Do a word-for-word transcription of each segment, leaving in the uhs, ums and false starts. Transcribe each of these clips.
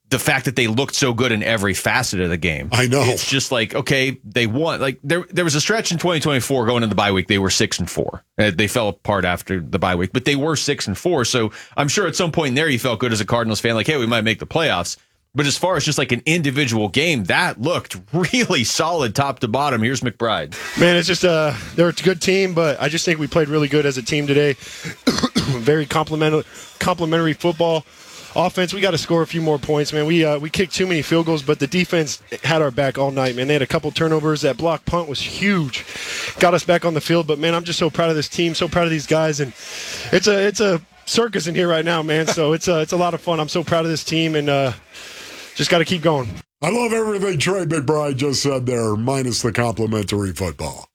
the fact that they looked so good in every facet of the game. I know. It's just like, okay, they won. Like there, there was a stretch in twenty twenty-four going into the bye week. They were six and four. Uh, they fell apart after the bye week, but they were six and four. So I'm sure at some point in there, you felt good as a Cardinals fan, like, hey, we might make the playoffs. But as far as just like an individual game, that looked really solid top to bottom. Here's McBride. Man, it's just uh, they're a good team, but I just think we played really good as a team today. Very complimentary, complimentary football. Offense, we got to score a few more points, man. We uh, we kicked too many field goals, but the defense had our back all night, man. They had a couple turnovers. That block punt was huge. Got us back on the field, but, man, I'm just so proud of this team, so proud of these guys. And it's a it's a circus in here right now, man. So it's a, it's a lot of fun. I'm so proud of this team, and uh, just got to keep going. I love everything Trey McBride just said there, minus the complimentary football.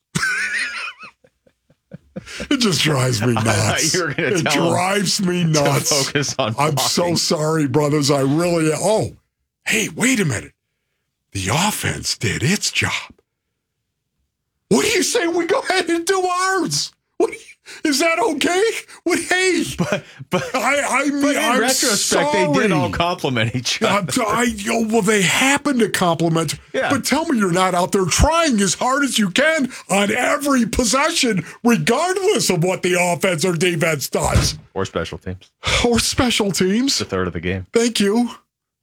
It just drives me nuts. You were gonna it tell drives me nuts. To focus on I'm blocking. so sorry, brothers. I really. Oh, hey, wait a minute. The offense did its job. What do you say we go ahead and do ours? What do you, is that okay? What? Hey, But, but, I, I mean, but in I'm retrospect, sorry. they did all compliment each other. I, I, oh, well, they happen to compliment. Yeah. But tell me you're not out there trying as hard as you can on every possession, regardless of what the offense or defense does. Or special teams. Or special teams. The third of the game. Thank you.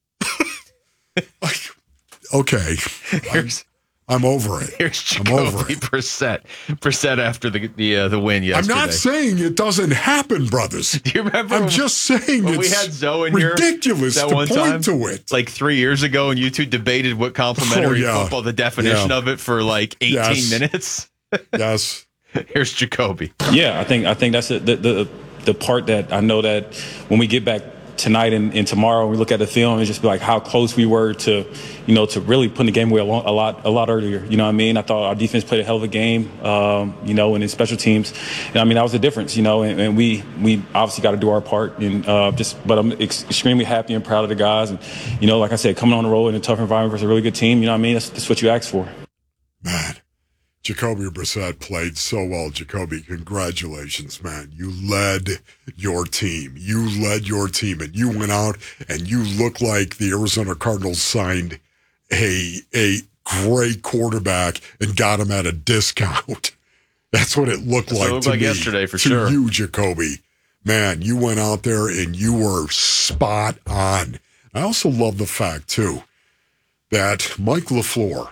Okay. Here's, I'm over it. here's I'm over Jacoby it. Brissett. Brissett after the the, uh, the win yesterday. I'm not saying it doesn't happen, brothers. Do you remember? I'm when, just saying when it's we had Zoe in here ridiculous that to one point time, to it. like three years ago, and you two debated what complimentary Oh, yeah. football, the definition Yeah. of it, for like eighteen Yes. minutes. Yes. Here's Jacoby. Yeah, I think I think that's the the the part that I know that when we get back tonight and, and tomorrow, we look at the film and just be like how close we were to, you know, to really putting the game away a lot, a lot, a lot earlier. You know what I mean? I thought our defense played a hell of a game, um, you know, and in special teams. And I mean, that was the difference, you know, and, and we we obviously got to do our part. And uh, just, but I'm ex- extremely happy and proud of the guys. And, you know, like I said, coming on the road in a tough environment versus a really good team, you know what I mean? That's, that's what you ask for. Man, Jacoby Brissett played so well. Jacoby, congratulations, man. You led your team. You led your team, and you went out and you looked like the Arizona Cardinals signed a a great quarterback and got him at a discount. That's what it looked That's like what it looked to like me. yesterday, for to sure. you, Jacoby. Man, you went out there and you were spot on. I also love the fact, too, that Mike LaFleur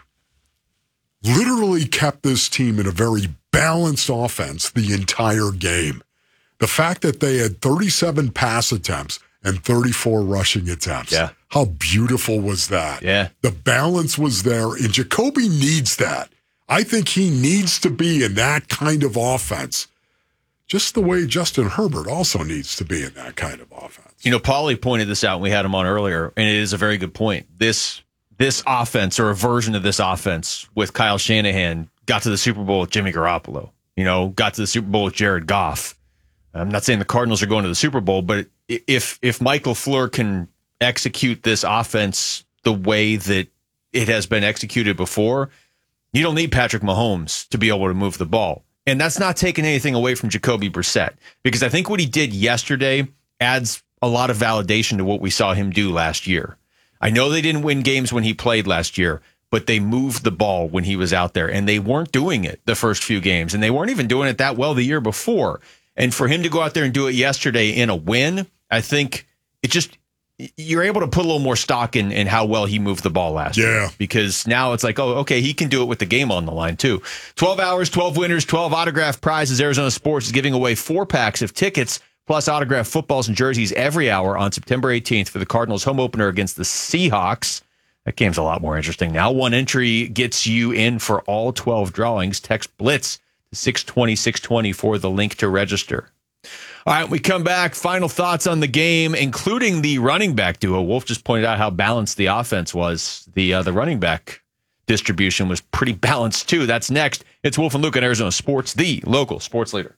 literally kept this team in a very balanced offense the entire game. The fact that they had thirty-seven pass attempts and thirty-four rushing attempts. Yeah. How beautiful was that? Yeah. The balance was there, and Jacoby needs that. I think he needs to be in that kind of offense, just the way Justin Herbert also needs to be in that kind of offense. You know, Paulie pointed this out when we had him on earlier, and it is a very good point. This this offense, or a version of this offense with Kyle Shanahan, got to the Super Bowl with Jimmy Garoppolo. You know, got to the Super Bowl with Jared Goff. I'm not saying the Cardinals are going to the Super Bowl, but if if Michael LaFleur can execute this offense the way that it has been executed before, you don't need Patrick Mahomes to be able to move the ball. And that's not taking anything away from Jacoby Brissett, because I think what he did yesterday adds a lot of validation to what we saw him do last year. I know they didn't win games when he played last year, but they moved the ball when he was out there, and they weren't doing it the first few games, and they weren't even doing it that well the year before. And for him to go out there and do it yesterday in a win, I think it just, you're able to put a little more stock in, in how well he moved the ball last Yeah. year. Because now it's like, oh, okay, he can do it with the game on the line too. twelve hours, twelve winners, twelve autographed prizes. Arizona Sports is giving away four packs of tickets plus autographed footballs and jerseys every hour on September eighteenth for the Cardinals home opener against the Seahawks. That game's a lot more interesting now. One entry gets you in for all twelve drawings. Text BLITZ to six twenty, six twenty for the link to register. All right, we come back. Final thoughts on the game, including the running back duo. Wolf just pointed out how balanced the offense was. The uh, the running back distribution was pretty balanced, too. That's next. It's Wolf and Luke on Arizona Sports, the local sports leader.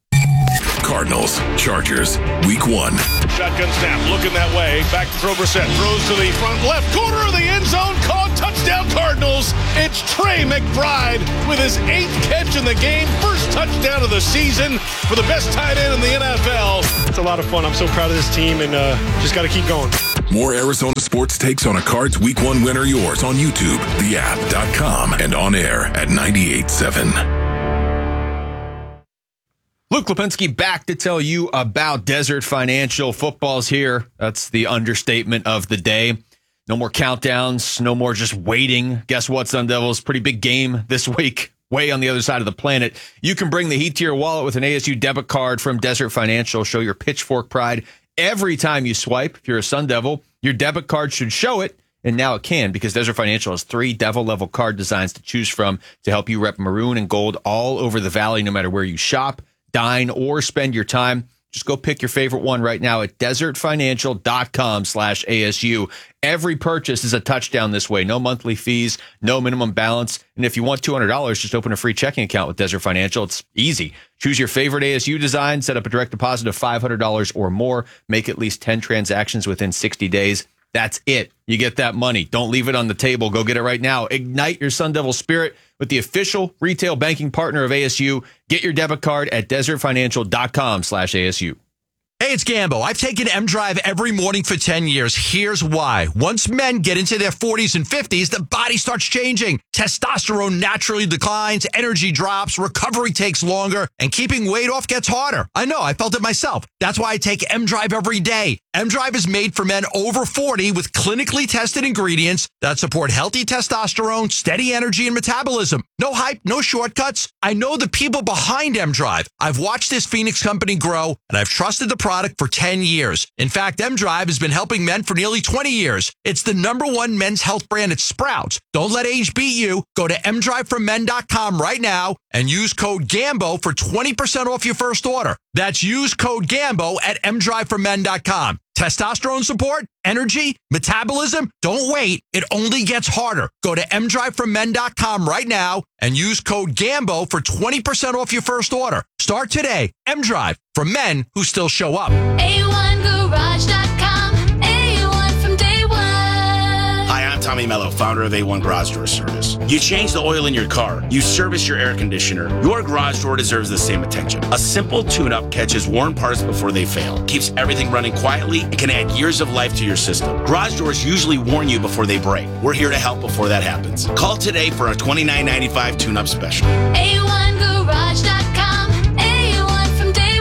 Cardinals, Chargers, week one. Shotgun snap, looking that way. Back to throw Brissett. Throws to the front left corner of the end zone. Caught, touchdown Cardinals. It's Trey McBride with his eighth catch in the game. First touchdown of the season for the best tight end in the N F L. It's a lot of fun. I'm so proud of this team, and uh, just got to keep going. More Arizona sports takes on a Cards Week one win are yours on YouTube, the app dot com, and on air at ninety-eight point seven. Luke Lipinski back to tell you about Desert Financial. Football's here. That's the understatement of the day. No more countdowns. No more just waiting. Guess what, Sun Devils? Pretty big game this week. Way on the other side of the planet. You can bring the heat to your wallet with an A S U debit card from Desert Financial. Show your pitchfork pride every time you swipe. If you're a Sun Devil, your debit card should show it. And now it can, because Desert Financial has three Devil-level card designs to choose from to help you rep maroon and gold all over the valley, no matter where you shop, dine, or spend your time. Just go pick your favorite one right now at desert financial dot com slash A S U. Every purchase is a touchdown this way. No monthly fees, no minimum balance. And if you want two hundred dollars, just open a free checking account with Desert Financial. It's easy. Choose your favorite A S U design, set up a direct deposit of five hundred dollars or more, make at least ten transactions within sixty days. That's it. You get that money. Don't leave it on the table. Go get it right now. Ignite your Sun Devil spirit with the official retail banking partner of A S U. Get your debit card at desert financial dot com slash A S U. Hey, it's Gambo. I've taken M-Drive every morning for ten years. Here's why. Once men get into their forties and fifties, the body starts changing. Testosterone naturally declines, energy drops, recovery takes longer, and keeping weight off gets harder. I know, I felt it myself. That's why I take M-Drive every day. M-Drive is made for men over forty with clinically tested ingredients that support healthy testosterone, steady energy, and metabolism. No hype, no shortcuts. I know the people behind M-Drive. I've watched this Phoenix company grow, and I've trusted the product for ten years. In fact, M-Drive has been helping men for nearly twenty years. It's the number one men's health brand at Sprouts. Don't let age beat you. Go to m drive for men dot com right now and use code GAMBO for twenty percent off your first order. That's use code GAMBO at m drive for men dot com. Testosterone support, energy, metabolism. Don't wait. It only gets harder. Go to m drive for men dot com right now and use code GAMBO for twenty percent off your first order. Start today. M-Drive, for men who still show up. A one garage dot com. A one from day one. Hi, I'm Tommy Mello, founder of A one Garage Door Service. You change the oil in your car. You service your air conditioner. Your garage door deserves the same attention. A simple tune-up catches worn parts before they fail, keeps everything running quietly, and can add years of life to your system. Garage doors usually warn you before they break. We're here to help before that happens. Call today for a twenty-nine ninety-five tune-up special. A one garage dot com. A one from day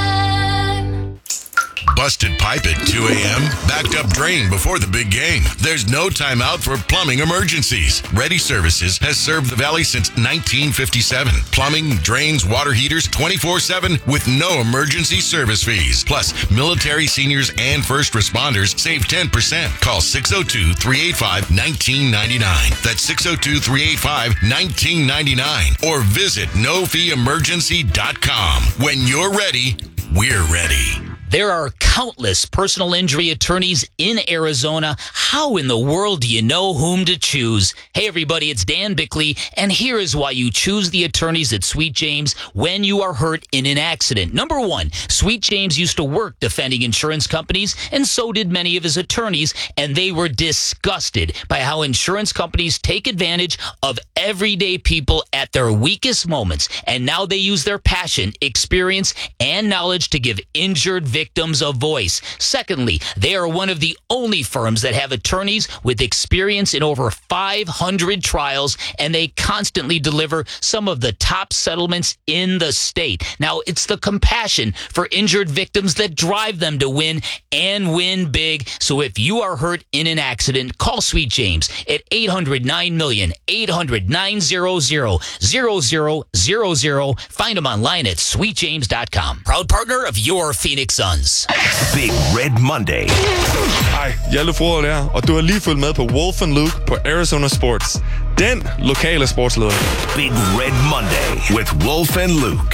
one. Busted pipe at two a.m., backed up drain before the big game. There's no timeout for plumbing emergencies. Ready Services has served the Valley since nineteen fifty-seven. Plumbing, drains, water heaters, twenty-four seven with no emergency service fees. Plus, military, seniors, and first responders save ten percent. Call six oh two, three eight five, one nine nine nine. That's six oh two, three eight five, one nine nine nine. Or visit no fee emergency dot com. When you're ready, we're ready. There are countless personal injury attorneys in Arizona. How in the world do you know whom to choose? Hey, everybody, it's Dan Bickley, and here is why you choose the attorneys at Sweet James when you are hurt in an accident. Number one, Sweet James used to work defending insurance companies, and so did many of his attorneys, and they were disgusted by how insurance companies take advantage of everyday people at their weakest moments, and now they use their passion, experience, and knowledge to give injured victims victims a voice. Secondly, they are one of the only firms that have attorneys with experience in over five hundred trials, and they constantly deliver some of the top settlements in the state. Now, it's the compassion for injured victims that drive them to win and win big. So if you are hurt in an accident, call Sweet James at eight hundred nine million, eight hundred nine hundred, zero zero zero zero. Find them online at sweet james dot com. Proud partner of your Phoenix Suns. Big Red Monday. Hej, Hjalte Froder der, og du har lige fulgt med på Wolf and Luke på Arizona Sports. Den lokale sportsleder. Big Red Monday with Wolf and Luke.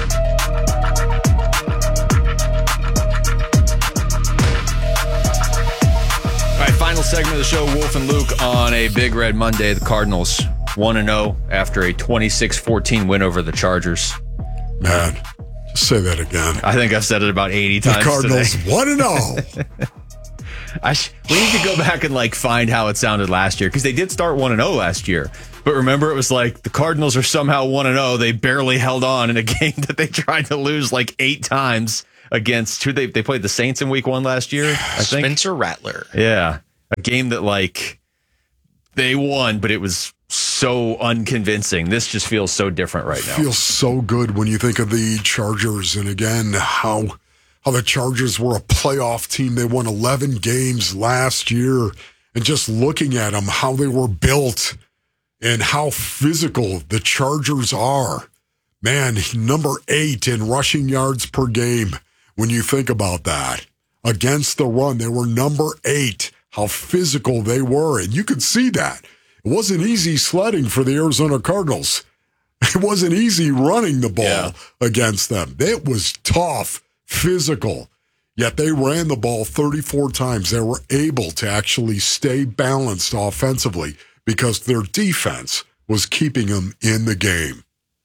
All right, final segment of the show, Wolf and Luke on a Big Red Monday. The Cardinals one and oh after a twenty-six fourteen win over the Chargers. Man, just say that again. I think I've said it about eighty times. The Cardinals today. one and oh. I sh- we need to go back and like find how it sounded last year, because they did start one and oh last year. But remember, it was like the Cardinals are somehow one and oh. They barely held on in a game that they tried to lose like eight times. against who they they played the Saints in week one last year, I think. Spencer Rattler. Yeah. A game that like they won, but it was so unconvincing. This just feels so different right now. Feels so good when you think of the Chargers, and again, how how the Chargers were a playoff team. They won eleven games last year, and just looking at them, how they were built and how physical the Chargers are. Man, number eight in rushing yards per game. When you think about that, against the run, they were number eight. How physical they were, and you could see that. It wasn't easy sledding for the Arizona Cardinals. It wasn't easy running the ball yeah. against them. It was tough, physical, yet they ran the ball thirty-four times. They were able to actually stay balanced offensively because their defense was keeping them in the game.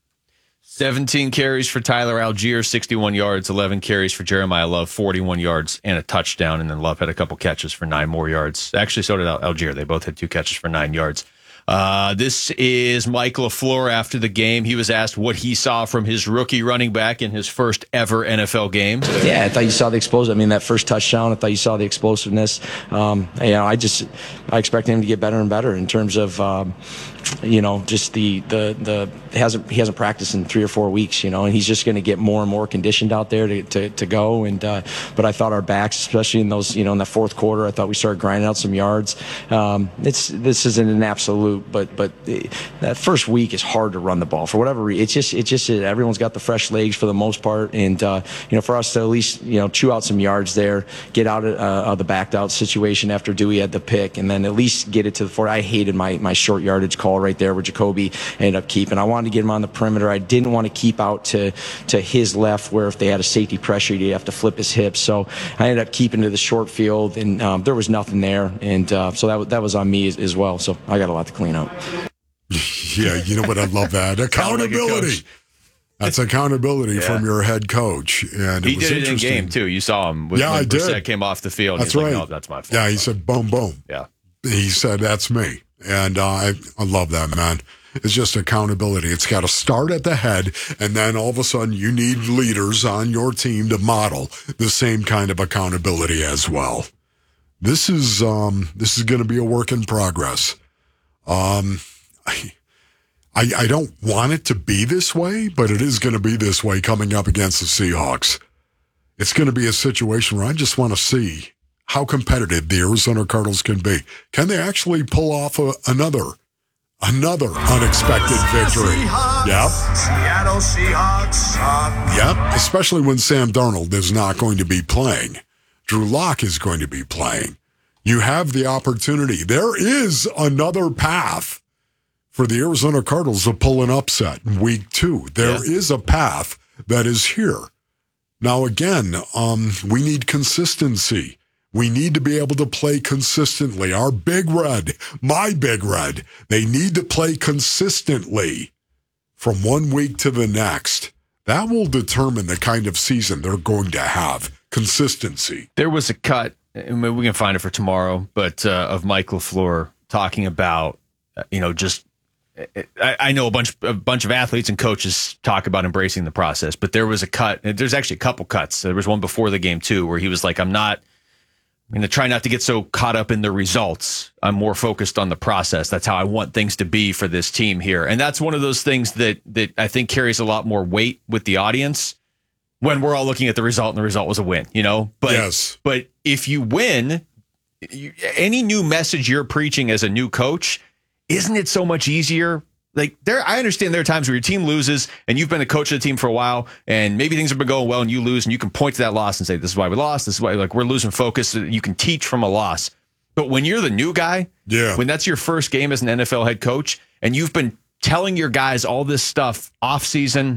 seventeen carries for Tyler Algier, sixty-one yards, eleven carries for Jeremiah Love, forty-one yards, and a touchdown. And then Love had a couple catches for nine more yards. Actually, so did Algier. They both had two catches for nine yards. Uh, this is Mike LaFleur after the game. He was asked what he saw from his rookie running back in his first ever N F L game. Yeah, I thought you saw the explosive. I mean, that first touchdown, I thought you saw the explosiveness. Um, you know, I just, I expect him to get better and better in terms of, um, you know, just the, the, the, hasn't, he hasn't practiced in three or four weeks, you know, and he's just going to get more and more conditioned out there to, to, to go. And, uh, but I thought our backs, especially in those, you know, in the fourth quarter, I thought we started grinding out some yards. Um, it's, this isn't an absolute, but, but that first week is hard to run the ball for whatever reason. It's just, it's just, everyone's got the fresh legs for the most part. And, uh, you know, for us to at least, you know, chew out some yards there, get out of, uh, of the backed out situation after Dewey had the pick, and then at least get it to the four. I hated my, my short yardage call right there where Jacoby ended up keeping. I wanted to get him on the perimeter. I didn't want to keep out to, to his left where if they had a safety pressure, he'd have to flip his hips. So I ended up keeping to the short field, and um, there was nothing there. And uh, so that, that was on me as, as well. So I got a lot to clean up. Yeah, you know what? I love that. Accountability. That's accountability yeah. from your head coach. And he it was did it in interesting. game, too. You saw him. When, yeah, when I Brissett did. came off the field. That's He's right. Like, no, that's my fault. Yeah, he said, boom, boom. Yeah. He said, that's me. And uh, I, I love that, man. It's just accountability. It's got to start at the head, and then all of a sudden you need leaders on your team to model the same kind of accountability as well. This is um, this is going to be a work in progress. Um, I, I I don't want it to be this way, but it is going to be this way coming up against the Seahawks. It's going to be a situation where I just want to see how competitive the Arizona Cardinals can be. Can they actually pull off a, another Another unexpected victory. Yep. Seattle Seahawks. Yep. Especially when Sam Darnold is not going to be playing. Drew Lock is going to be playing. You have the opportunity. There is another path for the Arizona Cardinals to pull an upset in week two. There yeah. is a path that is here. Now, again, um, we need consistency. We need to be able to play consistently. Our Big Red, my Big Red, they need to play consistently from one week to the next. That will determine the kind of season they're going to have. Consistency. There was a cut, and we can find it for tomorrow, but uh, of Mike LaFleur talking about, uh, you know, just, I, I know a bunch, a bunch of athletes and coaches talk about embracing the process, but there was a cut. There's actually a couple cuts. There was one before the game, too, where he was like, I'm not, I'm going to try not to get so caught up in the results. I'm more focused on the process. That's how I want things to be for this team here. And that's one of those things that that I think carries a lot more weight with the audience when we're all looking at the result and the result was a win, you know? But, yes. But if you win, you, any new message you're preaching as a new coach, isn't it so much easier? Like there, I understand there are times where your team loses and you've been a coach of the team for a while and maybe things have been going well and you lose and you can point to that loss and say, this is why we lost. This is why like we're losing focus. You can teach from a loss. But when you're the new guy, yeah, when that's your first game as an N F L head coach and you've been telling your guys all this stuff off season,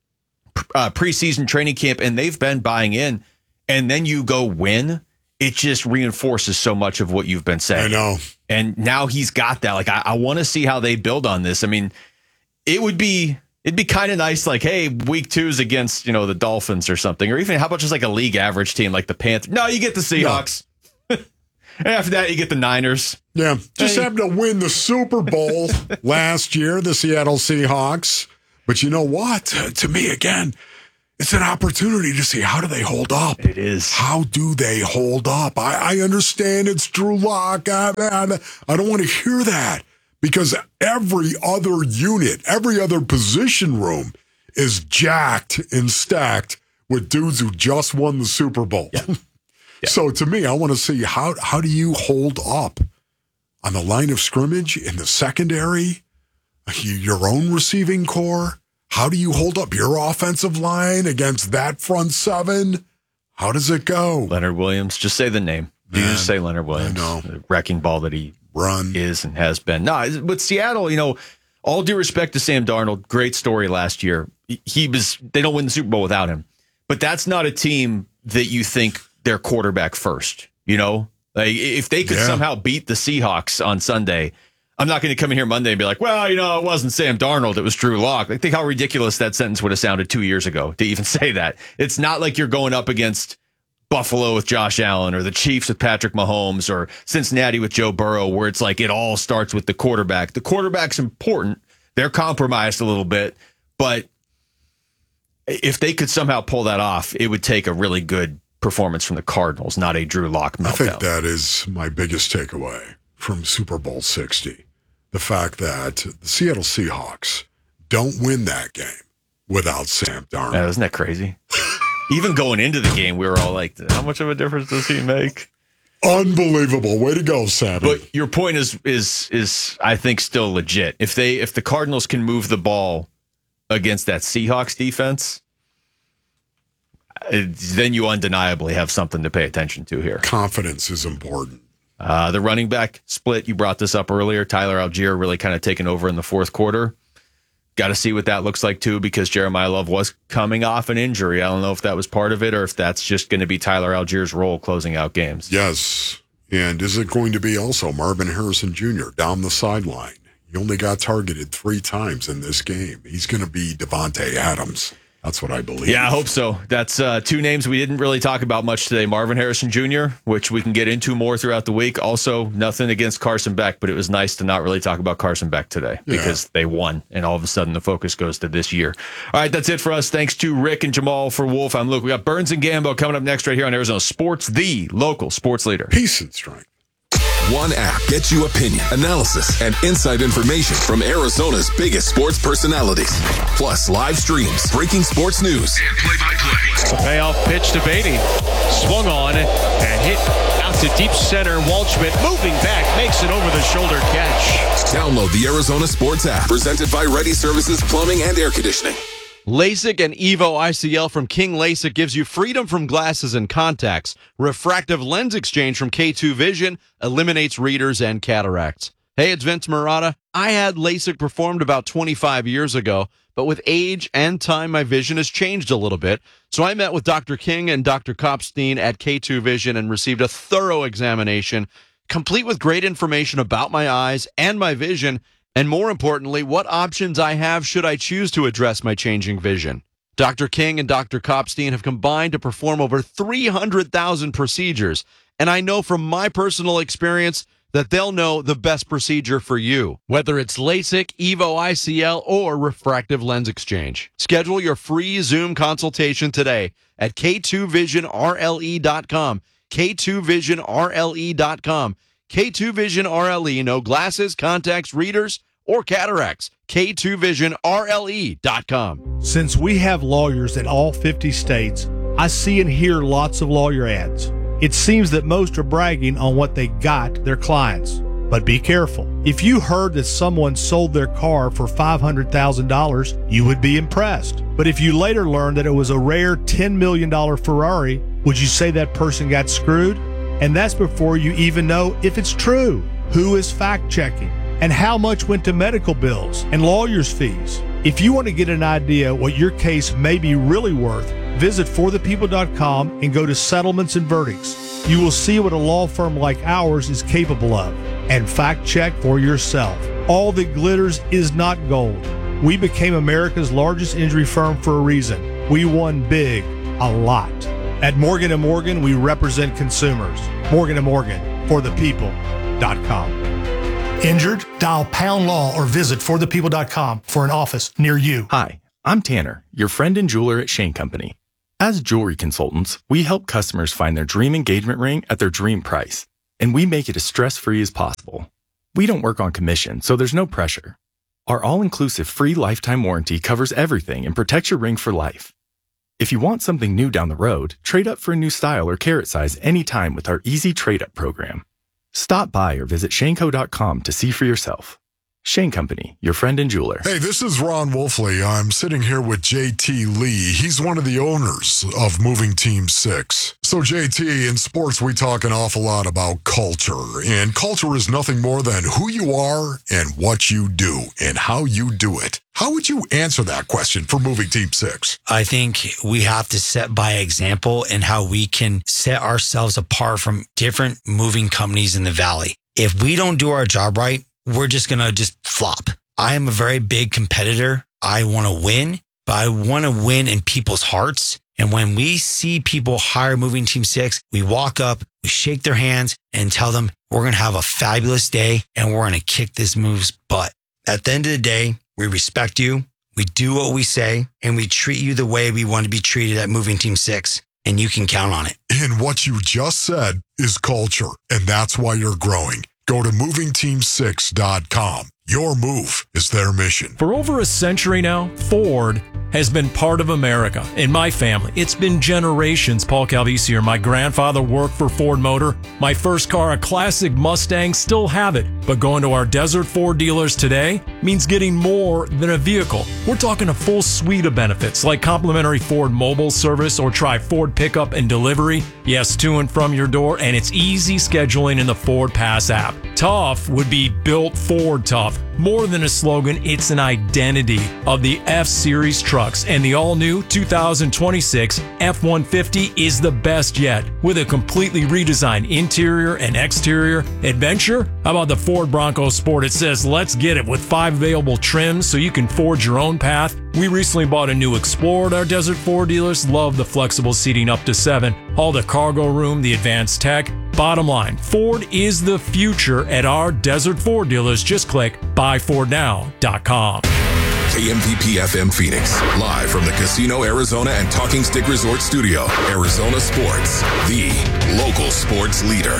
uh, preseason training camp, and they've been buying in and then you go win, it just reinforces so much of what you've been saying. I know. And now he's got that. Like, I, I want to see how they build on this. I mean, it would be, it'd be kind of nice. Like, hey, week two's against, you know, the Dolphins or something, or even how about just like a league average team like the Panthers? No, you get the Seahawks. No. And after that, you get the Niners. Yeah. Just hey. happened to win the Super Bowl last year, the Seattle Seahawks. But you know what? To me, again, It's an opportunity to see how do they hold up. It is. How do they hold up? I, I understand it's Drew Lock. I, I, I don't want to hear that because every other unit, every other position room is jacked and stacked with dudes who just won the Super Bowl. Yeah. Yeah. So to me, I want to see how how do you hold up on the line of scrimmage, in the secondary, your own receiving core? How do you hold up your offensive line against that front seven? How does it go? Leonard Williams. Just say the name. You Man, just say Leonard Williams. I know. The wrecking ball that he Run. is and has been. No, with Seattle, you know, all due respect to Sam Darnold, great story last year. He was. They don't win the Super Bowl without him. But that's not a team that you think their quarterback first. You know, like if they could Yeah. somehow beat the Seahawks on Sunday, I'm not going to come in here Monday and be like, well, you know, it wasn't Sam Darnold, it was Drew Lock. Like, think how ridiculous that sentence would have sounded two years ago to even say that. It's not like you're going up against Buffalo with Josh Allen or the Chiefs with Patrick Mahomes or Cincinnati with Joe Burrow, where it's like it all starts with the quarterback. The quarterback's important. They're compromised a little bit, but if they could somehow pull that off, it would take a really good performance from the Cardinals, not a Drew Lock meltdown. I think that is my biggest takeaway from Super Bowl sixty. The fact that the Seattle Seahawks don't win that game without Sam Darnold. Yeah, isn't that crazy? Even going into the game, we were all like, how much of a difference does he make? Unbelievable. Way to go, Sammy. But your point is is is I think still legit. If they if the Cardinals can move the ball against that Seahawks defense, then you undeniably have something to pay attention to here. Confidence is important. Uh, the running back split, you brought this up earlier. Tyler Algier really kind of taking over in the fourth quarter. Got to see what that looks like, too, because Jeremiah Love was coming off an injury. I don't know if that was part of it or if that's just going to be Tyler Algier's role closing out games. Yes. And is it going to be also Marvin Harrison Junior down the sideline? He only got targeted three times in this game. He's going to be Devontae Adams. That's what I believe. Yeah, I hope so. That's uh, two names we didn't really talk about much today. Marvin Harrison Junior, which we can get into more throughout the week. Also, nothing against Carson Beck, but it was nice to not really talk about Carson Beck today because yeah. they won, and all of a sudden the focus goes to this year. All right, that's it for us. Thanks to Rick and Jamal for Wolf. I'm Luke. We got Burns and Gambo coming up next right here on Arizona Sports, the local sports leader. Peace and strength. One app gets you opinion, analysis, and inside information from Arizona's biggest sports personalities. Plus live streams, breaking sports news, and play-by-play. A payoff pitch to Beatty. Swung on and hit out to deep center. Waldschmidt moving back, makes an over-the-shoulder catch. Download the Arizona Sports app, presented by Ready Services Plumbing and Air Conditioning. LASIK and Evo I C L from King LASIK gives you freedom from glasses and contacts. Refractive lens exchange from K two Vision eliminates readers and cataracts. Hey, it's Vince Murata. I had LASIK performed about twenty-five years ago, but with age and time, my vision has changed a little bit. So I met with Doctor King and Doctor Kopstein at K two Vision and received a thorough examination, complete with great information about my eyes and my vision, and more importantly, what options I have should I choose to address my changing vision. Doctor King and Doctor Kopstein have combined to perform over three hundred thousand procedures, and I know from my personal experience that they'll know the best procedure for you, whether it's LASIK, Evo I C L, or refractive lens exchange. Schedule your free Zoom consultation today at K two vision R L E dot com, K two vision R L E dot com. K two Vision R L E, no glasses, contacts, readers, or cataracts. K two vision R L E dot com. Since we have lawyers in all fifty states, I see and hear lots of lawyer ads. It seems that most are bragging on what they got their clients. But be careful. If you heard that someone sold their car for five hundred thousand dollars, you would be impressed. But if you later learned that it was a rare ten million dollars Ferrari, would you say that person got screwed? And that's before you even know if it's true. Who is fact-checking? And how much went to medical bills and lawyers' fees? If you want to get an idea what your case may be really worth, visit for the people dot com and go to Settlements and Verdicts. You will see what a law firm like ours is capable of. And fact-check for yourself. All that glitters is not gold. We became America's largest injury firm for a reason. We won big, a lot. At Morgan and Morgan, we represent consumers. Morgan and Morgan, for the people dot com. Injured? Dial pound law or visit for the people dot com for an office near you. Hi, I'm Tanner, your friend and jeweler at Shane Company. As jewelry consultants, we help customers find their dream engagement ring at their dream price, and we make it as stress-free as possible. We don't work on commission, so there's no pressure. Our all-inclusive free lifetime warranty covers everything and protects your ring for life. If you want something new down the road, trade up for a new style or carat size anytime with our easy trade-up program. Stop by or visit Shaneco dot com to see for yourself. Shane Company, your friend and jeweler. Hey, this is Ron Wolfley. I'm sitting here with J T Lee. He's one of the owners of Moving Team six. So, J T, in sports, we talk an awful lot about culture. And culture is nothing more than who you are and what you do and how you do it. How would you answer that question for Moving Team six? I think we have to set by example in how we can set ourselves apart from different moving companies in the Valley. If we don't do our job right, we're just going to just flop. I am a very big competitor. I want to win, but I want to win in people's hearts. And when we see people hire Moving Team six, we walk up, we shake their hands and tell them we're going to have a fabulous day and we're going to kick this move's butt. At the end of the day, we respect you. We do what we say and we treat you the way we want to be treated at Moving Team six. And you can count on it. And what you just said is culture. And that's why you're growing. Go to moving team six dot com. Your move is their mission. For over a century now, Ford has been part of America. In my family, it's been generations. Paul Calvisi here. My grandfather worked for Ford Motor. My first car, a classic Mustang, still have it. But going to our Desert Ford dealers today means getting more than a vehicle. We're talking a full suite of benefits like complimentary Ford mobile service or try Ford pickup and delivery. Yes, to and from your door, and it's easy scheduling in the Ford Pass app. Tough would be built Ford tough. More than a slogan, it's an identity of the F-Series trucks. And the all-new two thousand twenty-six F one fifty is the best yet. With a completely redesigned interior and exterior. Adventure? How about the Ford Bronco Sport? It says, let's get it, with five available trims so you can forge your own path. We recently bought a new Explorer at our Desert Ford dealers. Love the flexible seating up to seven. All the cargo room, the advanced tech. Bottom line, Ford is the future at our Desert Ford dealers. Just click buy ford now dot com. K M V P F M Phoenix, live from the Casino Arizona and Talking Stick Resort Studio. Arizona Sports, the local sports leader.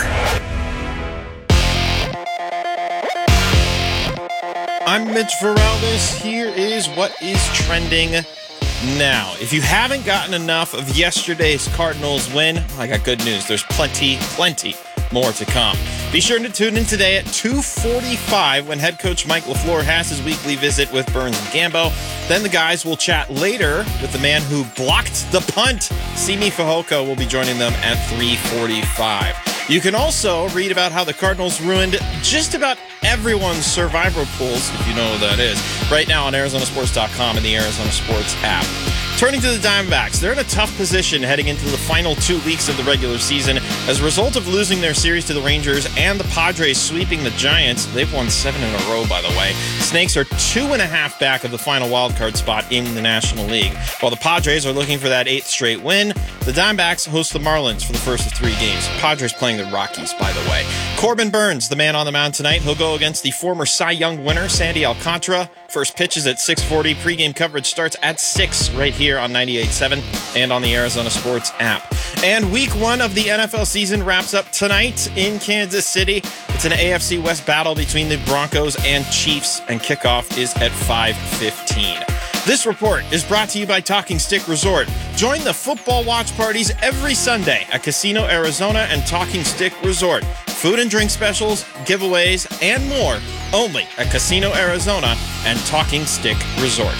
I'm Mitch Varaldes. Here is what is trending now. If you haven't gotten enough of yesterday's Cardinals win, I got good news. There's plenty, plenty more to come. Be sure to tune in today at two forty-five when head coach Mike LaFleur has his weekly visit with Burns and Gambo. Then the guys will chat later with the man who blocked the punt. Simi Fehoko will be joining them at three forty-five. You can also read about how the Cardinals ruined just about everyone's survivor pools, if you know what that is, right now on Arizona Sports dot com and the Arizona Sports app. Turning to the Diamondbacks, they're in a tough position heading into the final two weeks of the regular season. As a result of losing their series to the Rangers and the Padres sweeping the Giants, they've won seven in a row, by the way. Snakes are two and a half back of the final wildcard spot in the National League. While the Padres are looking for that eighth straight win, the Diamondbacks host the Marlins for the first of three games. Padres playing the Rockies, by the way. Corbin Burns, the man on the mound tonight. He'll go against the former Cy Young winner, Sandy Alcantara. First pitch is at six forty. Pre-game coverage starts at six right here on ninety-eight point seven and on the Arizona Sports app. And week one of the N F L season wraps up tonight in Kansas City. It's an A F C West battle between the Broncos and Chiefs, and kickoff is at five fifteen. This report is brought to you by Talking Stick Resort. Join the football watch parties every Sunday at Casino Arizona and Talking Stick Resort. Food and drink specials, giveaways, and more only at Casino Arizona and Talking Stick Resort.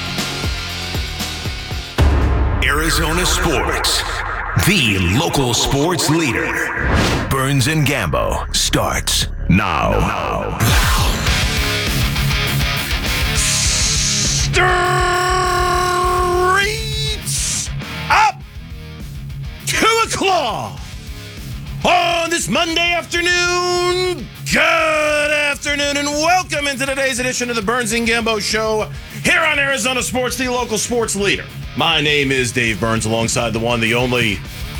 Arizona Sports, the local sports leader. Burns and Gambo starts now. now. Streets up! Two o'clock on this Monday afternoon. Good afternoon and welcome into today's edition of the Burns and Gambo Show here on Arizona Sports, the local sports leader. My name is Dave Burns, alongside the one, the only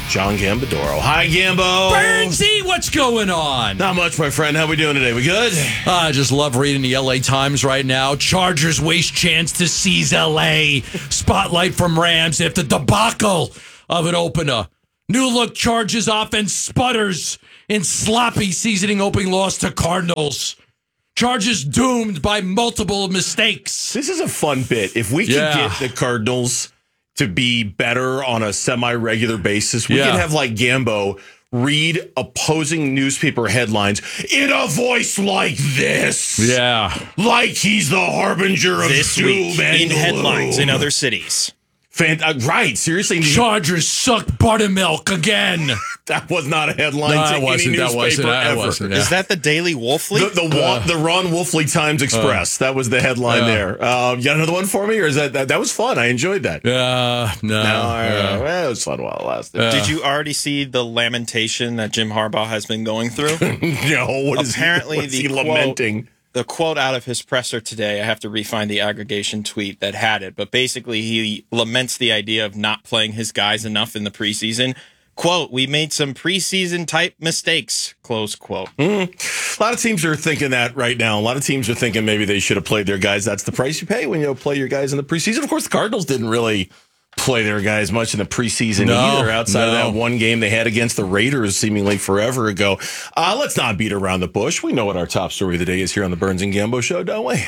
John Gambadoro. Hi, Gambo. Bernsey, what's going on? Not much, my friend. How we doing today? We good? I just love reading the L A Times right now. Chargers waste chance to seize L A. Spotlight from Rams after debacle of an opener. New look Chargers offense sputters in sloppy seasoning opening loss to Cardinals. Chargers doomed by multiple mistakes. This is a fun bit. If we Yeah. can get the Cardinals to be better on a semi-regular basis, we Yeah. can have like Gambo read opposing newspaper headlines in a voice like this. Yeah. Like he's the harbinger of This doom week and in headlines in gloom. other cities. Fan- uh, right, seriously. Chargers suck buttermilk again. That was not a headline No, to that any wasn't, that newspaper wasn't, that ever. wasn't, yeah. Is that the Daily Wolfley? The, the, Wa- the Ron Wolfley Times Express. that was the headline Uh, there. Um, you got another one for me? Or is that, that, that was fun. I enjoyed that. Uh, no. No, I- uh, well, it was fun while it lasted. Uh, Did you already see the lamentation that Jim Harbaugh has been going through? no, what is Apparently, he, what is the he quote, lamenting? The quote out of his presser today, I have to re-find the aggregation tweet that had it, but basically he laments the idea of not playing his guys enough in the preseason. Quote, we made some preseason type mistakes, close quote. Mm. A lot of teams are thinking that right now. A lot of teams are thinking maybe they should have played their guys. That's the price you pay when you play your guys in the preseason. Of course, the Cardinals didn't really play their guys much in the preseason No, either, outside no. of that one game they had against the Raiders seemingly forever ago. Uh, let's not beat around the bush. We know what our top story of the day is here on the Burns and Gambo Show, don't we?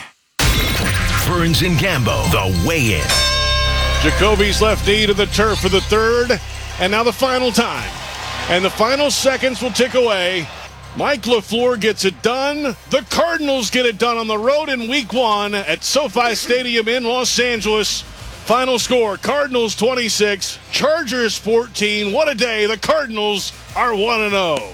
Burns and Gambo, the weigh-in. Jacoby's left knee to the turf for the third, and now the final time. And the final seconds will tick away. Mike LaFleur gets it done. The Cardinals get it done on the road in week one at SoFi Stadium in Los Angeles. Final score, Cardinals twenty-six, Chargers fourteen. What a day. The Cardinals are one and oh.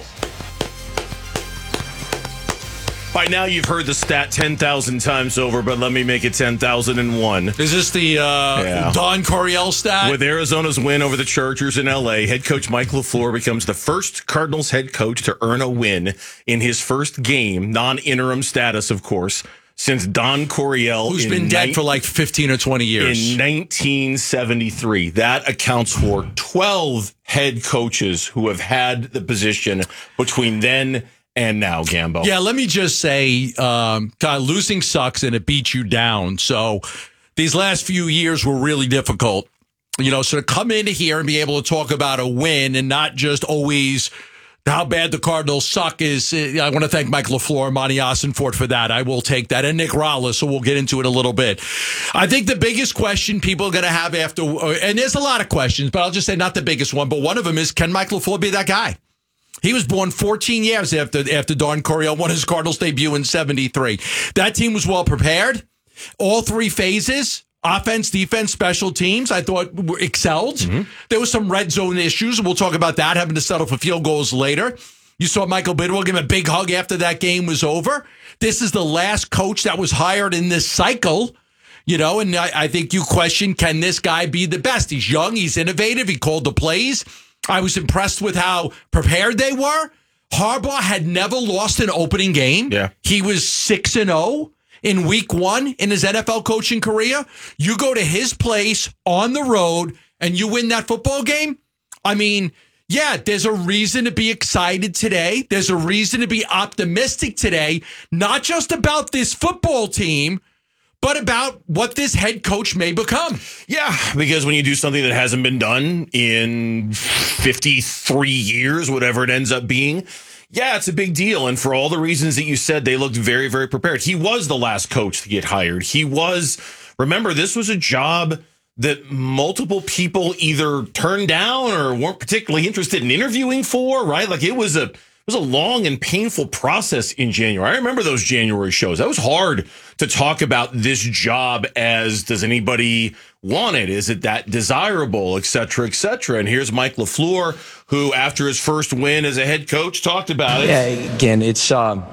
By now, you've heard the stat ten thousand times over, but let me make it ten thousand one. Is this the uh, Yeah. Don Coryell stat? With Arizona's win over the Chargers in L A, head coach Mike LaFleur becomes the first Cardinals head coach to earn a win in his first game, non-interim status, of course, since Don Coryell, Who's in been dead nine- for like fifteen or twenty years. in nineteen seventy-three. That accounts for twelve head coaches who have had the position between then and now, Gambo. Yeah, let me just say, um, God, losing sucks and it beats you down. So these last few years were really difficult. You know, so to come in here and be able to talk about a win and not just always how bad the Cardinals suck is, uh, I want to thank Mike LaFleur and Monty Ossenfort for that. I will take that. And Nick Rallis, so we'll get into it a little bit. I think the biggest question people are going to have after, uh, and there's a lot of questions, but I'll just say not the biggest one, but one of them is, can Mike LaFleur be that guy? He was born fourteen years after after Don Coryell won his Cardinals debut in seventy-three. That team was well prepared. All three phases, offense, defense, special teams, I thought were excelled. Mm-hmm. There was some red zone issues. We'll talk about that, having to settle for field goals later. You saw Michael Bidwell give him a big hug after that game was over. This is the last coach that was hired in this cycle. You know, and I, I think you question, can this guy be the best? He's young. He's innovative. He called the plays. I was impressed with how prepared they were. Harbaugh had never lost an opening game. Yeah. He was six and oh in week one in his N F L coaching career. You go to his place on the road and you win that football game. I mean, yeah, there's a reason to be excited today. There's a reason to be optimistic today, not just about this football team, but about what this head coach may become. Yeah, because when you do something that hasn't been done in fifty-three years, whatever it ends up being, yeah, it's a big deal. And for all the reasons that you said, they looked very, very prepared. He was the last coach to get hired. He was, remember, this was a job that multiple people either turned down or weren't particularly interested in interviewing for, right? Like it was a It was a long and painful process in January. I remember those January shows. That was hard to talk about this job as, does anybody want it? Is it that desirable, et cetera, et cetera? And here's Mike LaFleur, who after his first win as a head coach talked about it. Yeah, again, it's, um,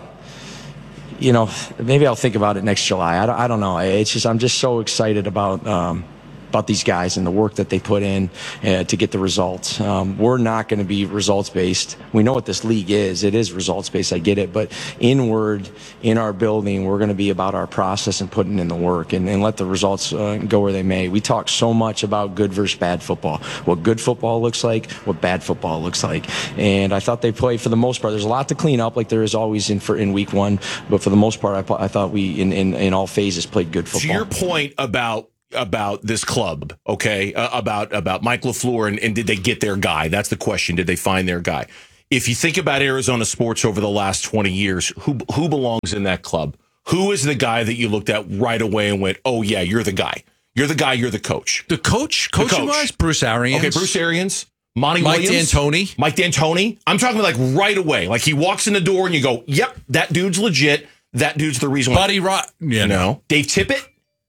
you know, maybe I'll think about it next July. I don't, I don't know. It's just, I'm just so excited about, um, about these guys and the work that they put in uh, to get the results. Um, we're not going to be results based. We know what this league is. It is results based. I get it. But inward in our building, we're going to be about our process and putting in the work and, and let the results uh, go where they may. We talk so much about good versus bad football, what good football looks like, what bad football looks like. And I thought they played for the most part. There's a lot to clean up, like there is always in for in week one. But for the most part, I, I thought we in, in, in all phases played good football. To your point about about this club, okay, uh, about about Mike LaFleur and, and did they get their guy? That's the question. Did they find their guy? If you think about Arizona sports over the last twenty years, who who belongs in that club? Who is the guy that you looked at right away and went, oh, yeah, you're the guy. You're the guy. You're the coach. The coach? Coaching-wise, Bruce Arians. Okay, Bruce Arians. Monty Mike Williams. D'Antoni. Mike D'Antoni. I'm talking like right away. Like he walks in the door and you go, yep, that dude's legit. That dude's the reason why. Buddy Rot. You know. Dave Tippett.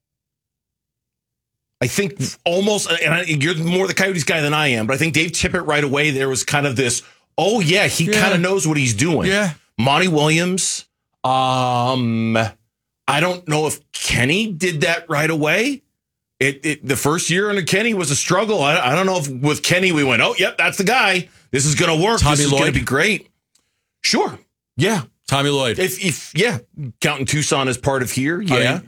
I think almost, and I, you're more the Coyotes guy than I am, but I think Dave Tippett right away, there was kind of this, oh, yeah, he Yeah. kind of knows what he's doing. Yeah. Monty Williams. Um, I don't know if Kenny did that right away. It, it the first year under Kenny was a struggle. I, I don't know if with Kenny we went, oh, yep, that's the guy. This is going to work. Tommy this is going Lloyd? to be great. Sure. Yeah. Tommy Lloyd. If, if yeah, counting Tucson as part of here, yeah.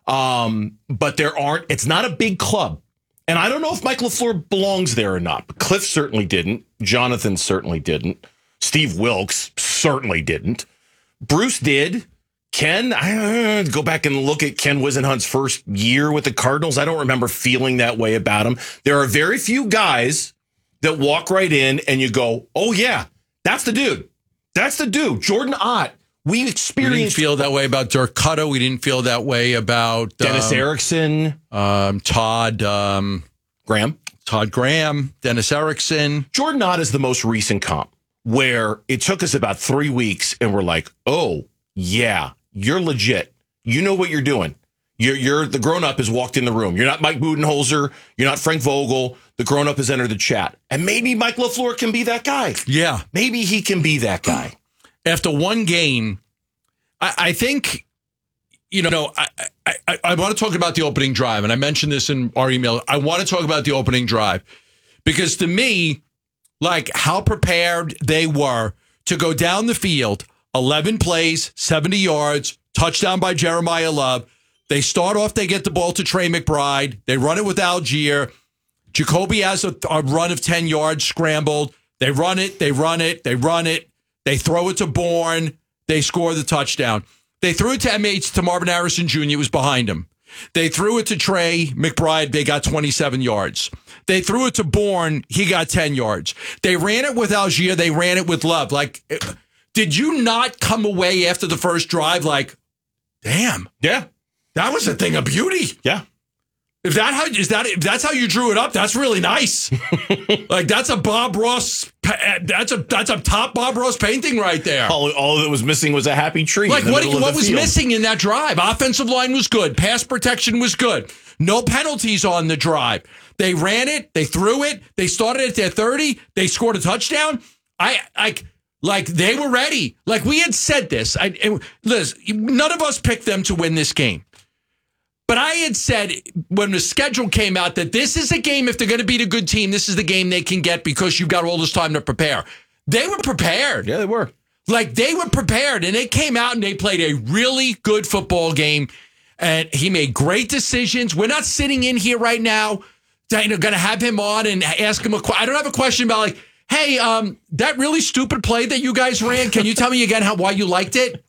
Um, but there aren't. It's not a big club, and I don't know if Mike LaFleur belongs there or not. But Cliff certainly didn't. Jonathan certainly didn't. Steve Wilkes certainly didn't. Bruce did. Ken, I uh, go back and look at Ken Wisenhunt's first year with the Cardinals. I don't remember feeling that way about him. There are very few guys that walk right in and you go, "Oh yeah, that's the dude." That's the dude, Jordan Ott. We experienced. We didn't feel that way about Dirk Cutter. We didn't feel that way about Dennis um, Erickson, um, Todd um, Graham, Todd Graham, Dennis Erickson. Jordan Ott is the most recent comp where it took us about three weeks and we're like, oh yeah, you're legit. You know what you're doing. You're you're the grown up has walked in the room. You're not Mike Budenholzer. You're not Frank Vogel. The grown up has entered the chat, and maybe Mike LaFleur can be that guy. Yeah, maybe he can be that guy. After one game, I, I think, you know, I, I, I want to talk about the opening drive. And I mentioned this in our email. I want to talk about the opening drive because to me, like how prepared they were to go down the field, eleven plays, seventy yards, touchdown by Jeremiah Love. They start off, they get the ball to Trey McBride. They run it with Algier. Jacoby has a, a run of ten yards scrambled. They run it, they run it, they run it. They throw it to Bourne. They score the touchdown. They threw it to M H to Marvin Harrison Junior It was behind him. They threw it to Trey McBride. They got twenty-seven yards. They threw it to Bourne. He got ten yards. They ran it with Algier. They ran it with Love. Like, did you not come away after the first drive like, damn, yeah, that was a thing of beauty? Yeah. If that how is that if that's how you drew it up, that's really nice. Like that's a Bob Ross. That's a that's a top Bob Ross painting right there. All, all that was missing was a happy tree. Like in the what? middle of What the was field. missing in that drive? Offensive line was good. Pass protection was good. No penalties on the drive. They ran it. They threw it. They started at their thirty. They scored a touchdown. I like. Like they were ready. Like we had said this. I, and Liz, none of us picked them to win this game. But I had said when the schedule came out that this is a game, if they're going to beat a good team, this is the game they can get because you've got all this time to prepare. They were prepared. Yeah, they were. Like they were prepared and they came out and they played a really good football game. And he made great decisions. We're not sitting in here right now, you know, going to have him on and ask him a question. I don't have a question about like, hey, um, that really stupid play that you guys ran, can you tell me again how why you liked it?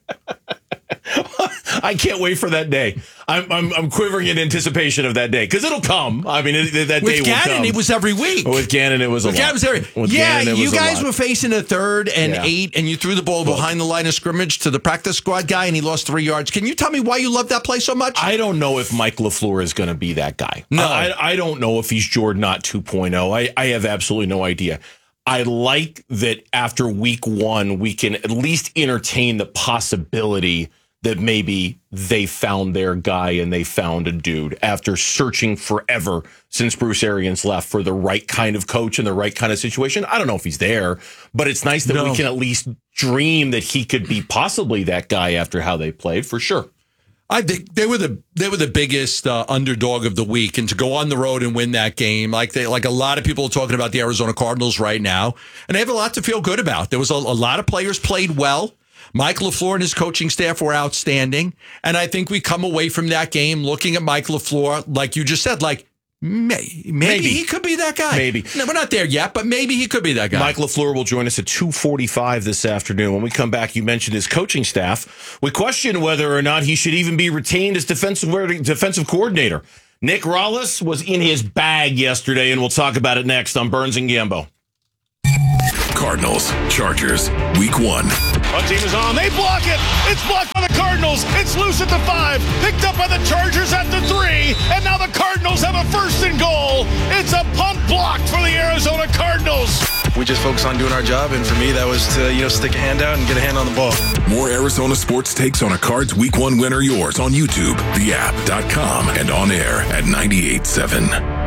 I can't wait for that day. I'm I'm, I'm quivering in anticipation of that day because it'll come. I mean, it, that With day Gannon, will come. it was every week. With Gannon, it was a With lot. Gannon, it was every, With yeah, Gannon, it you was a guys lot. were facing a third and Yeah. eight, and you threw the ball behind the line of scrimmage to the practice squad guy, and he lost three yards. Can you tell me why you love that play so much? I don't know if Mike LaFleur is going to be that guy. No. I, I don't know if he's Jordan Ott two point oh. I, I have absolutely no idea. I like that after week one, we can at least entertain the possibility that maybe they found their guy and they found a dude after searching forever since Bruce Arians left for the right kind of coach and the right kind of situation. I don't know if he's there, but it's nice that No. we can at least dream that he could be possibly that guy after how they played, for sure. I think they were the they were the biggest uh, underdog of the week, and to go on the road and win that game, like they like a lot of people are talking about the Arizona Cardinals right now, and they have a lot to feel good about. There was a, a lot of players played well. Mike LaFleur and his coaching staff were outstanding, and I think we come away from that game looking at Mike LaFleur, like you just said, like may, maybe, maybe he could be that guy. Maybe. No, we're not there yet, but maybe he could be that guy. Mike LaFleur will join us at two forty-five this afternoon. When we come back, you mentioned his coaching staff. We question whether or not he should even be retained as defensive defensive coordinator. Nick Rallis was in his bag yesterday, and we'll talk about it next on Burns and Gambo. Cardinals, Chargers, week one. One team is on. They block it. It's blocked by the Cardinals. It's loose at the five. Picked up by the Chargers at the three. And now the Cardinals have a first and goal. It's a punt blocked for the Arizona Cardinals. We just focus on doing our job. And for me, that was to, you know, stick a hand out and get a hand on the ball. More Arizona sports takes on a Cards week one winner yours on YouTube, the app dot com, and on air at ninety-eight point seven.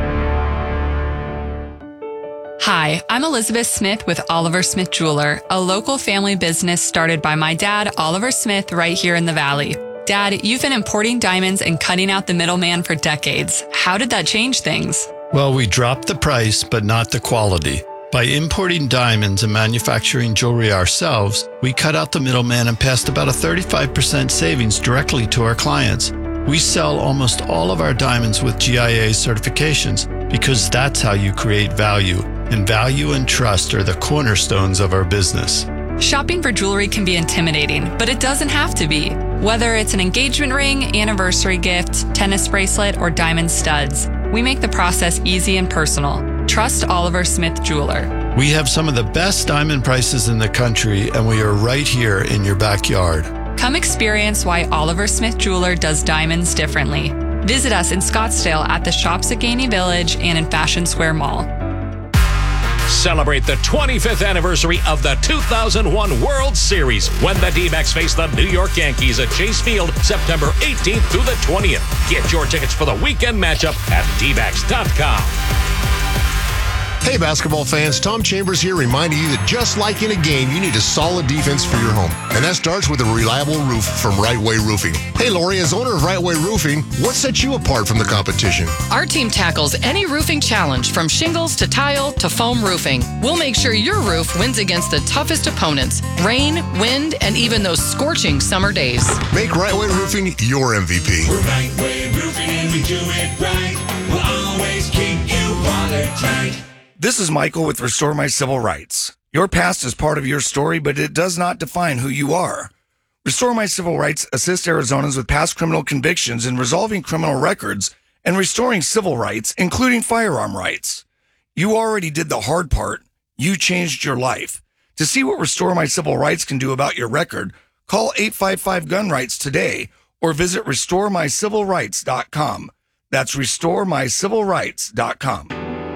Hi, I'm Elizabeth Smith with Oliver Smith Jeweler, a local family business started by my dad, Oliver Smith, right here in the Valley. Dad, you've been importing diamonds and cutting out the middleman for decades. How did that change things? Well, we dropped the price, but not the quality. By importing diamonds and manufacturing jewelry ourselves, we cut out the middleman and passed about a thirty-five percent savings directly to our clients. We sell almost all of our diamonds with G I A certifications because that's how you create value. And value and trust are the cornerstones of our business. Shopping for jewelry can be intimidating, but it doesn't have to be. Whether it's an engagement ring, anniversary gift, tennis bracelet, or diamond studs, we make the process easy and personal. Trust Oliver Smith Jeweler. We have some of the best diamond prices in the country, and we are right here in your backyard. Come experience why Oliver Smith Jeweler does diamonds differently. Visit us in Scottsdale at the Shops at Gainey Village and in Fashion Square Mall. Celebrate the twenty-fifth anniversary of the two thousand one World Series when the D-backs face the New York Yankees at Chase Field September eighteenth through the twentieth. Get your tickets for the weekend matchup at D backs dot com. Hey, basketball fans, Tom Chambers here reminding you that just like in a game, you need a solid defense for your home. And that starts with a reliable roof from Right Way Roofing. Hey, Lori, as owner of Right Way Roofing, what sets you apart from the competition? Our team tackles any roofing challenge from shingles to tile to foam roofing. We'll make sure your roof wins against the toughest opponents, rain, wind, and even those scorching summer days. Make Right Way Roofing your M V P. We're Right Way Roofing and we do it right. We'll always keep you watertight. This is Michael with Restore My Civil Rights. Your past is part of your story, but it does not define who you are. Restore My Civil Rights assists Arizonans with past criminal convictions in resolving criminal records and restoring civil rights, including firearm rights. You already did the hard part. You changed your life. To see what Restore My Civil Rights can do about your record, call eight five five gun rights today or visit restore my civil rights dot com. That's restore my civil rights dot com.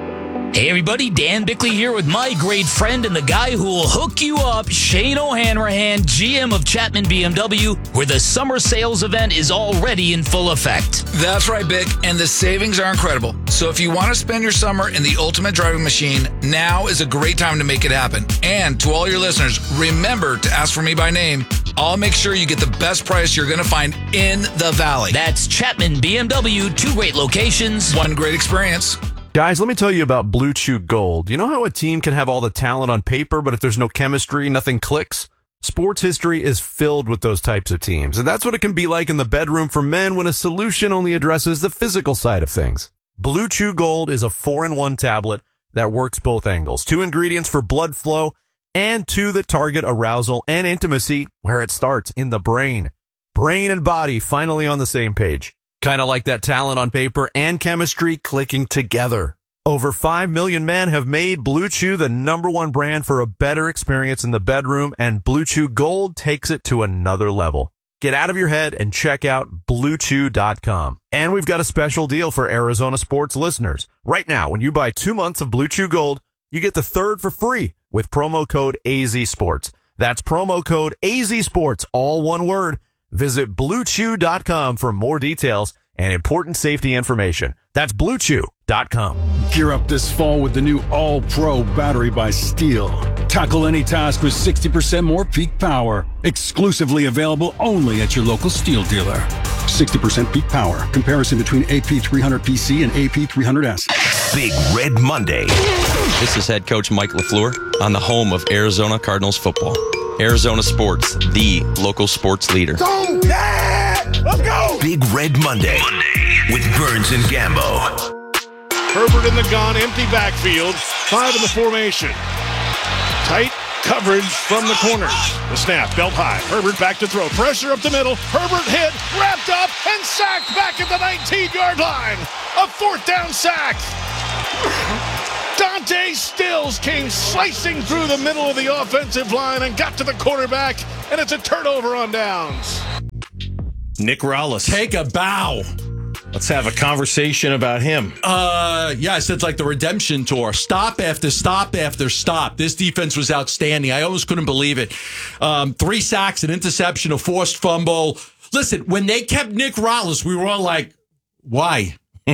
Hey everybody, Dan Bickley here with my great friend and the guy who will hook you up, Shane O'Hanrahan, G M of Chapman B M W, where the summer sales event is already in full effect. That's right, Bick, and the savings are incredible. So if you want to spend your summer in the ultimate driving machine, now is a great time to make it happen. And to all your listeners, remember to ask for me by name. I'll make sure you get the best price you're going to find in the Valley. That's Chapman B M W, two great locations, one great experience. Guys, let me tell you about Blue Chew Gold. You know how a team can have all the talent on paper, but if there's no chemistry, nothing clicks? Sports history is filled with those types of teams, and that's what it can be like in the bedroom for men when a solution only addresses the physical side of things. Blue Chew Gold is a four in one tablet that works both angles. Two ingredients for blood flow and two that target arousal and intimacy where it starts, in the brain. Brain and body finally on the same page. Kind of like that talent on paper and chemistry clicking together. Over five million men have made Blue Chew the number one brand for a better experience in the bedroom, and Blue Chew Gold takes it to another level. Get out of your head and check out blue chew dot com. And we've got a special deal for Arizona sports listeners. Right now, when you buy two months of Blue Chew Gold, you get the third for free with promo code A Z Sports. That's promo code A Z Sports, all one word. Visit blue chew dot com for more details and important safety information. That's blue chew dot com. Gear up this fall with the new All-Pro battery by Steel. Tackle any task with sixty percent more peak power. Exclusively available only at your local Steel dealer. sixty percent peak power. Comparison between A P three hundred P C and A P three hundred S. Big Red Monday. This is head coach Mike LaFleur on the home of Arizona Cardinals football. Arizona Sports, the local sports leader. Go! Yeah! Let's go! Big Red Monday, Monday with Burns and Gambo. Herbert in the gun, empty backfield, five in the formation. Tight coverage from the corners. The snap, belt high. Herbert back to throw. Pressure up the middle. Herbert hit, wrapped up, and sacked back at the nineteen-yard line. A fourth down sack. Dante Stills came slicing through the middle of the offensive line and got to the quarterback, and it's a turnover on downs. Nick Rallis. Take a bow. Let's have a conversation about him. Uh, yes, it's like the redemption tour. Stop after stop after stop. This defense was outstanding. I almost couldn't believe it. Um, three sacks, an interception, a forced fumble. Listen, when they kept Nick Rallis, we were all like, why?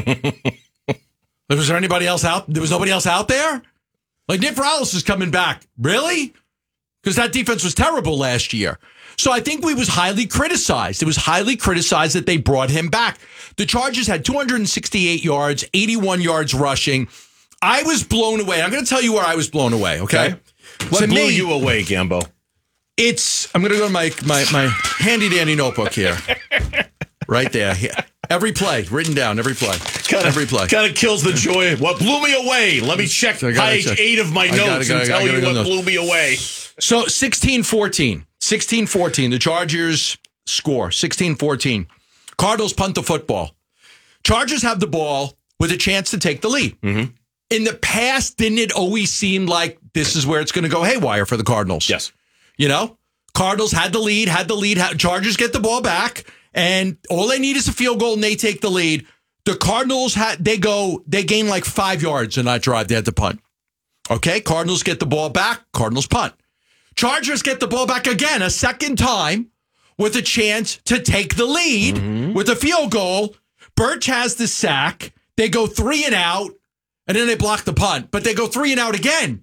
Was there anybody else out? There was nobody else out there? Like, Nick Rallis is coming back. Really? Because that defense was terrible last year. So I think we was highly criticized. It was highly criticized that they brought him back. The Chargers had two hundred sixty-eight yards, eighty-one yards rushing. I was blown away. I'm going to tell you where I was blown away, okay? okay. What to blew me, you away, Gambo? It's, I'm going to go to my, my, my handy-dandy notebook here. Right there. Every play, written down, every play. Kinda, every play. Kind of kills the joy. What blew me away? Let me check page check. eight of my notes gotta, gotta, and tell you what notes. blew me away. So sixteen fourteen. sixteen fourteen. The Chargers score. sixteen fourteen. Cardinals punt the football. Chargers have the ball with a chance to take the lead. Mm-hmm. In the past, didn't it always seem like this is where it's going to go haywire for the Cardinals? Yes. You know? Cardinals had the lead, had the lead. Had, Chargers get the ball back, and all they need is a field goal, and they take the lead. The Cardinals, had they go, they gain like five yards in that drive. They had to punt. Okay? Cardinals get the ball back. Cardinals punt. Chargers get the ball back again a second time with a chance to take the lead mm-hmm. with a field goal. Birch has the sack. They go three and out, and then they block the punt. But they go three and out again.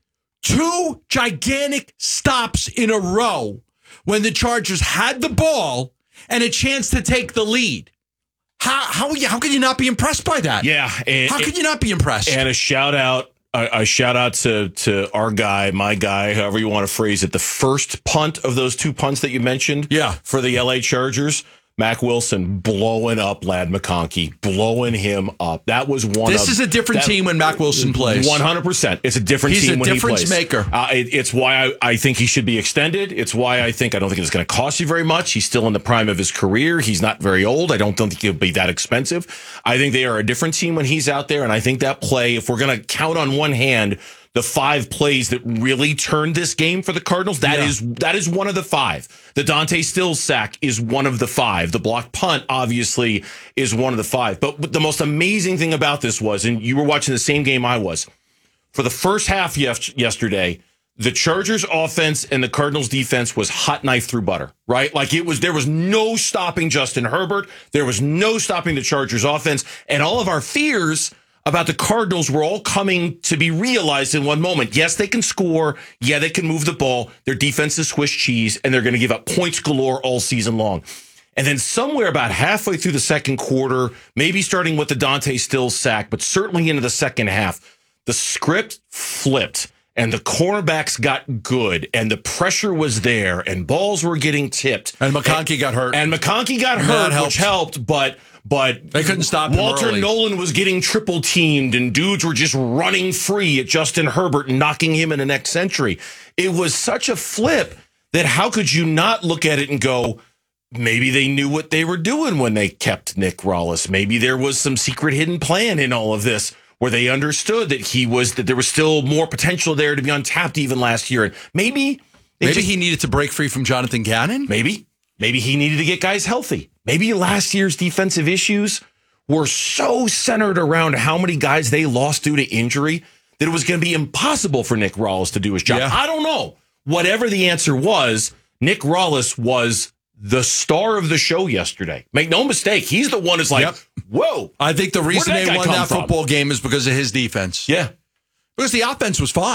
Two gigantic stops in a row when the Chargers had the ball and a chance to take the lead. How how how can you not be impressed by that? Yeah. And, how could you not be impressed? And a shout out. A, a shout out to to our guy, my guy, however you want to phrase it. The first punt of those two punts that you mentioned, yeah, for the L A Chargers, Mac Wilson blowing up Ladd McConkey, blowing him up. That was one. This of, is a different that, team when Mac Wilson plays. One hundred percent. It's a different He's team a when he plays. He's a difference maker. Uh, it, it's why I, I think he should be extended. It's why I think I don't think it's going to cost you very much. He's still in the prime of his career. He's not very old. I don't think he'll be that expensive. I think they are a different team when he's out there, and I think that play, if we're going to count on one hand the five plays that really turned this game for the Cardinals, that yeah. is that is one of the five. The Dante Stills sack is one of the five. The block punt, obviously, is one of the five. But, but the most amazing thing about this was, and you were watching the same game I was, for the first half yes- yesterday, the Chargers offense and the Cardinals defense was hot knife through butter, right? Like it was, there was no stopping Justin Herbert. There was no stopping the Chargers offense. And all of our fears about the Cardinals were all coming to be realized in one moment. Yes, they can score. Yeah, they can move the ball. Their defense is Swiss cheese, and they're going to give up points galore all season long. And then somewhere about halfway through the second quarter, maybe starting with the Dante Stills sack, but certainly into the second half, the script flipped, and the cornerbacks got good, and the pressure was there, and balls were getting tipped. And McConkey and, got hurt. And McConkey got hurt, helped. which helped, but... But they couldn't stop him Walter early. Nolan was getting triple teamed, and dudes were just running free at Justin Herbert and knocking him in the next century. It was such a flip that how could you not look at it and go, maybe they knew what they were doing when they kept Nick Rallis. Maybe there was some secret hidden plan in all of this where they understood that he was that there was still more potential there to be untapped even last year. And maybe maybe just, he needed to break free from Jonathan Gannon. Maybe. Maybe he needed to get guys healthy. Maybe last year's defensive issues were so centered around how many guys they lost due to injury that it was going to be impossible for Nick Rallis to do his job. Yeah. I don't know. Whatever the answer was, Nick Rallis was the star of the show yesterday. Make no mistake. He's the one who's like, yep. whoa. I think the reason they won that from? football game is because of his defense. Yeah. Because the offense was fine.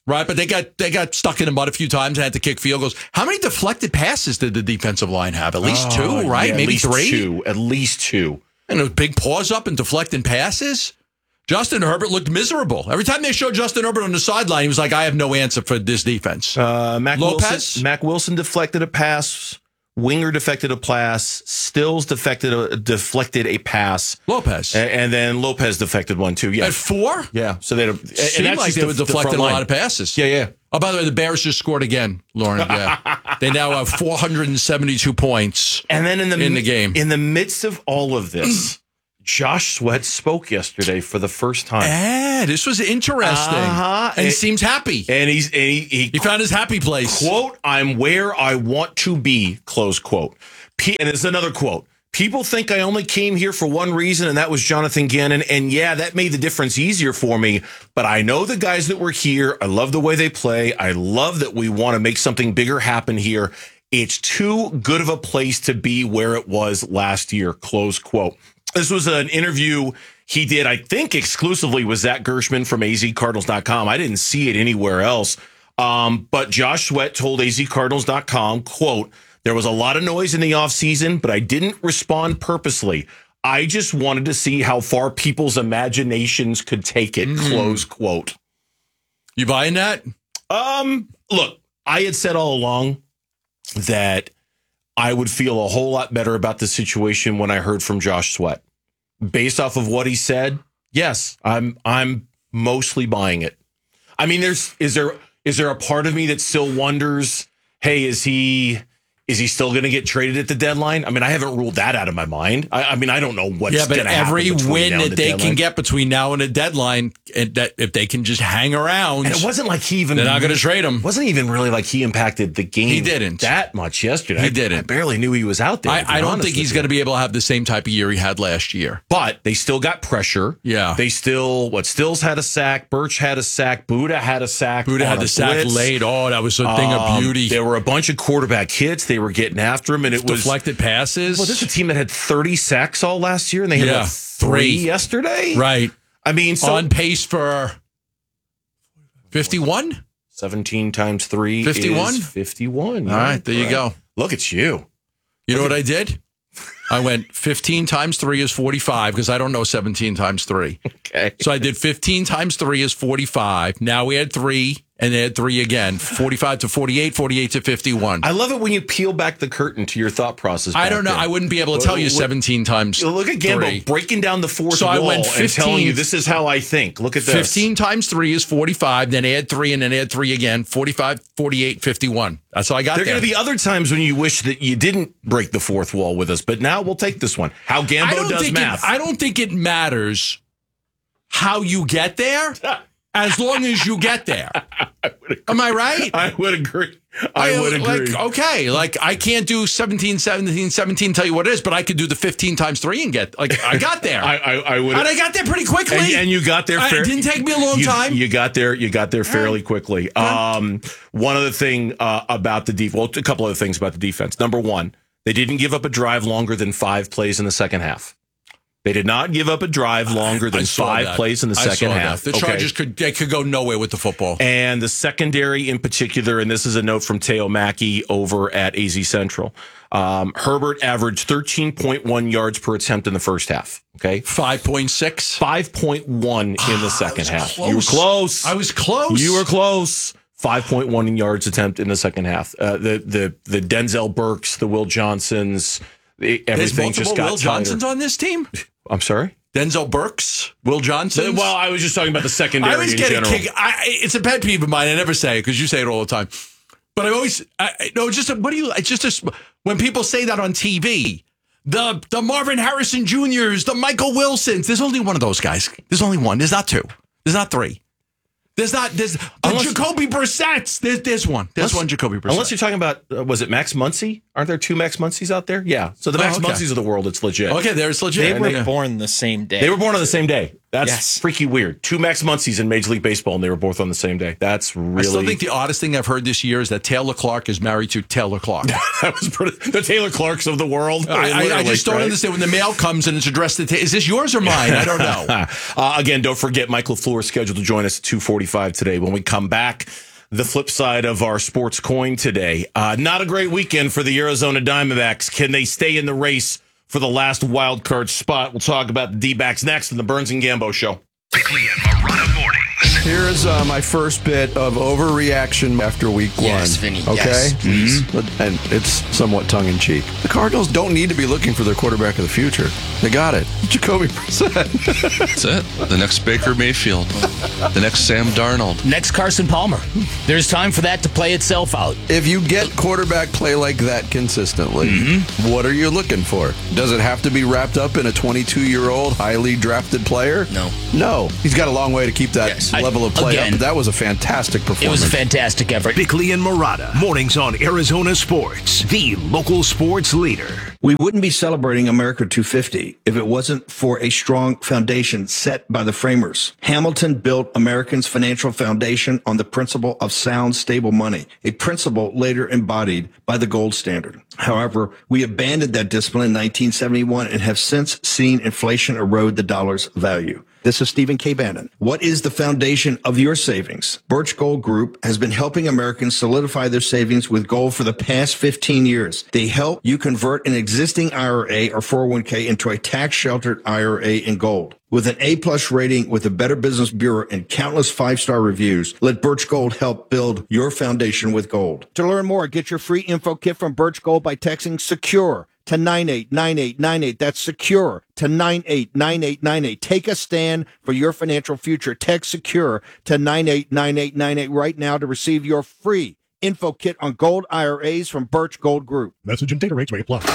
Right, but they got they got stuck in the mud a few times and had to kick field goals. How many deflected passes did the defensive line have? At least Oh, two, right? yeah, at Maybe least three? two. At least two. And a big pause up and deflecting passes. Justin Herbert looked miserable. Every time they showed Justin Herbert on the sideline, he was like, I have no answer for this defense. Uh, Mac Lopez? Wilson, Mac Wilson deflected a pass. Winger deflected a pass. Stills deflected a, deflected a pass. Lopez. And, and then Lopez deflected one, too. Yeah. At four? Yeah. So they Seemed like they were deflecting a lot of passes. Yeah, yeah. Oh, by the way, the Bears just scored again, Lauren. Yeah. They now have four hundred seventy-two points And then in the, in the game. In the midst of all of this, Josh Sweat spoke yesterday for the first time. Yeah, this was interesting. Uh-huh. And he And- seems happy. And he's and he, he He found his happy place. Quote, I'm where I want to be, close quote. P- and it's another quote. People think I only came here for one reason, and that was Jonathan Gannon. And yeah, that made the difference easier for me. But I know the guys that were here. I love the way they play. I love that we want to make something bigger happen here. It's too good of a place to be where it was last year, close quote. This was an interview he did, I think, exclusively with Zach Gershman from A Z Cardinals dot com. I didn't see it anywhere else. Um, but Josh Sweat told A Z Cardinals dot com, quote, there was a lot of noise in the offseason, but I didn't respond purposely. I just wanted to see how far people's imaginations could take it, mm. close quote. You buying that? Um, look, I had said all along that I would feel a whole lot better about the situation when I heard from Josh Sweat. Based off of what he said, yes, I'm I'm mostly buying it. I mean, there's is there is there a part of me that still wonders, hey, is he is he still going to get traded at the deadline? I mean, I haven't ruled that out of my mind. I, I mean, I don't know what's yeah, but going to happen. every between win now and that the they deadline. can get between now and the deadline, and that if they can just hang around, And it wasn't like he even they're not going to trade him. Wasn't even really like he impacted the game. He didn't. that much yesterday. He I- didn't. I barely knew he was out there. I, to be I don't honest think with he's you. going to be able to have the same type of year he had last year. But they still got pressure. Yeah. They still, what, Stills had a sack, Birch had a sack, Buddha had a sack. Buddha on had a the sack blitz. late. Oh, that was a thing of Um, beauty. There were a bunch of quarterback hits. They were getting after him, and it was Deflected passes. Well, this is a team that had thirty sacks all last year, and they had Yeah, what, three three. yesterday. Right. I mean, so On pace for fifty-one? seventeen times three fifty-one? is fifty-one. All right, there you go. Look at you. You know what I did? I went fifteen times three is forty-five because I don't know seventeen times three. Okay. So I did fifteen times three is forty-five. Now we had three and they had three again. forty-five to forty-eight, forty-eight to fifty-one. I love it when you peel back the curtain to your thought process. I back don't know. there. I wouldn't be able to tell you Look- seventeen times Look at Gambo three. breaking down the fourth So I wall went and fifteen telling you this is how I think. Look at this. fifteen times three is forty-five, then add three, and then add three again. forty-five, forty-eight, fifty-one. That's how I got There are there. going to be other times when you wish that you didn't break the fourth wall with us, but now we'll take this one. How I Gambo don't does think math. It, I don't think it matters how you get there as long as you get there. Am I right? I would agree. I, would agree. Like, okay, like I can't do seventeen, seventeen, seventeen, tell you what it is, but I could do the fifteen times three and get, like, I got there. I, I, I would. And I got there pretty quickly. And, and you got there. I- Fair, it didn't take me a long you, time. You got there. You got there fairly quickly. Um, one other thing uh, about the defense. Well, a couple other things about the defense. Number one, they didn't give up a drive longer than five plays in the second half. They did not give up a drive longer I than saw five that. plays in the I second saw that. half. The Okay. Chargers could they could go nowhere with the football. And the secondary in particular, and this is a note from Teo Mackey over at A Z Central. Um, Herbert averaged thirteen point one yards per attempt in the first half. Okay. five point six. five point one in the second half. close. You were close. I was close. You were close. five point one yards attempt in the second half. Uh, the the the Denzel Burks, the Will Johnsons, the, There's everything multiple just got Will tighter. Johnsons on this team? I'm sorry? Denzel Burks, Will Johnson. Well, I was just talking about the secondary I always in get general. a kick. I, it's a pet peeve of mine. I never say it because you say it all the time. But I always, I, I- no, just a, what do you? It's just a, when people say that on T V, the the Marvin Harrison Juniors, the Michael Wilsons. There's only one of those guys. There's only one. There's not two. There's not three. There's not. There's the Unless- Jacoby Brissett's. There's there's one. There's Unless- one Jacoby Brissett. Unless you're talking about, uh, was it Max Muncy? Aren't there two Max Muncies out there? Yeah. So the Oh, Max okay. Muncies of the world, it's legit. Okay, there's legit. They I were know. born the same day. They were born on the same day. That's Yes. freaky weird. Two Max Muncies in Major League Baseball, and they were both on the same day. That's really. I still think the oddest thing I've heard this year is that Taylor Clark is married to Taylor Clark. that was pretty, the Taylor Clarks of the world. I, I, I just don't right? understand when the mail comes and it's addressed to. Ta- is this yours or mine? I don't know. uh, again, don't forget Mike LaFleur is scheduled to join us at two forty-five today. When we come back, the flip side of our sports coin today. Uh, not a great weekend for the Arizona Diamondbacks. Can they stay in the race for the last wild card spot? We'll talk about the D-backs next in the Burns and Gambo Show. Bickley and Marotta mornings. Here's uh, my first bit of overreaction after week Yes, one. Vinny, okay, yes, please. Mm-hmm. And it's somewhat tongue in cheek. The Cardinals don't need to be looking for their quarterback of the future. They got it, Jacoby Brissett. That's it. The next Baker Mayfield. The next Sam Darnold. Next Carson Palmer. There's time for that to play itself out. If you get quarterback play like that consistently, mm-hmm. what are you looking for? Does it have to be wrapped up in a twenty-two-year-old highly drafted player? No. No. He's got a long way to keep that Yes. level of play Again, up. But that was a fantastic performance. It was a fantastic effort. Bickley and Marotta mornings on Arizona Sports, the local sports leader. We wouldn't be celebrating America two fifty if it wasn't for a strong foundation set by the framers. Hamilton built Americans' financial foundation on the principle of sound, stable money, a principle later embodied by the gold standard. However, we abandoned that discipline in nineteen seventy-one and have since seen inflation erode the dollar's value. This is Stephen K. Bannon. What is the foundation of your savings? Birch Gold Group has been helping Americans solidify their savings with gold for the past fifteen years. They help you convert an existing I R A or four oh one k into a tax-sheltered I R A in gold. With an A-plus rating with the Better Business Bureau and countless five-star reviews, let Birch Gold help build your foundation with gold. To learn more, get your free info kit from Birch Gold by texting SECURE to nine eight nine eight nine eight. That's SECURE to nine eight nine eight nine eight. Take a stand for your financial future. Text SECURE to nine eight nine eight nine eight right now to receive your free info kit on gold I R As from Birch Gold Group. Message and data rates may apply.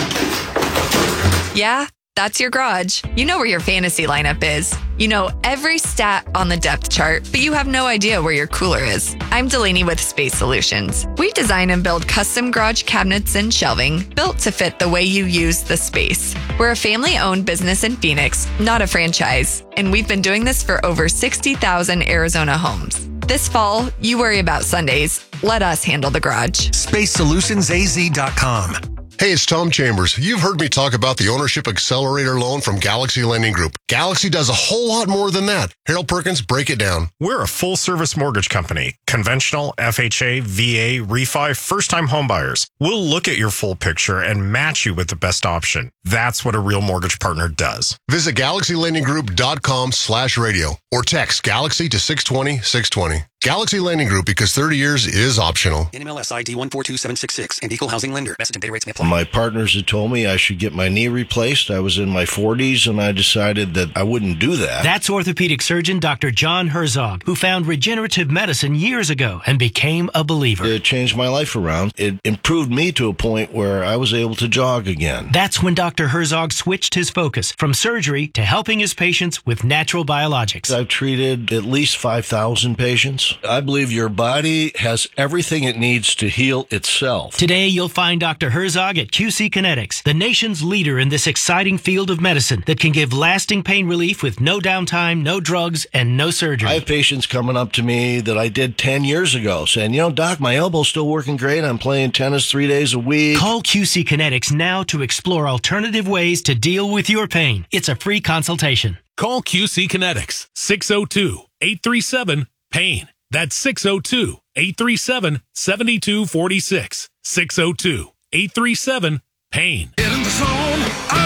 Yeah, that's your garage. You know where your fantasy lineup is. You know every stat on the depth chart, but you have no idea where your cooler is. I'm Delaney with Space Solutions. We design and build custom garage cabinets and shelving built to fit the way you use the space. We're a family-owned business in Phoenix, not a franchise, and we've been doing this for over sixty thousand Arizona homes. This fall, you worry about Sundays. Let us handle the garage. space solutions a z dot com. Hey, it's Tom Chambers. You've heard me talk about the Ownership Accelerator loan from Galaxy Lending Group. Galaxy does a whole lot more than that. Harold Perkins, break it down. We're a full-service mortgage company. Conventional, F H A, V A, refi, first-time homebuyers. We'll look at your full picture and match you with the best option. That's what a real mortgage partner does. Visit galaxy lending group dot com slash radio or text Galaxy to six twenty, six twenty. Galaxy Lending Group, because thirty years is optional. N M L S I D one four two seven six six and Equal Housing Lender. Message and data rates may apply. My partners had told me I should get my knee replaced. I was in my forties, and I decided that I wouldn't do that. That's orthopedic surgeon Doctor John Herzog, who found regenerative medicine years ago and became a believer. It changed my life around. It improved me to a point where I was able to jog again. That's when Doctor Herzog switched his focus from surgery to helping his patients with natural biologics. I've treated at least five thousand patients. I believe your body has everything it needs to heal itself. Today, you'll find Doctor Herzog at Q C Kinetics, the nation's leader in this exciting field of medicine that can give lasting pain relief with no downtime, no drugs, and no surgery. I have patients coming up to me that I did ten years ago saying, you know, Doc, my elbow's still working great. I'm playing tennis three days a week. Call Q C Kinetics now to explore alternative ways to deal with your pain. It's a free consultation. Call Q C Kinetics, six oh two, eight three seven, PAIN. That's six oh two, eight three seven, seven two four six. six oh two, eight three seven, PAIN. Get in the zone,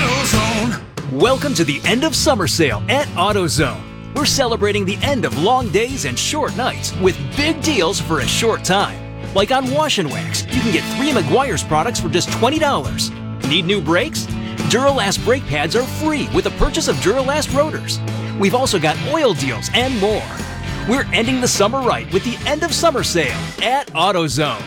AutoZone. Welcome to the end of summer sale at AutoZone. We're celebrating the end of long days and short nights with big deals for a short time. Like on Wash and Wax, you can get three Meguiar's products for just twenty dollars. Need new brakes? Duralast brake pads are free with the purchase of Duralast rotors. We've also got oil deals and more. We're ending the summer right with the end of summer sale at AutoZone.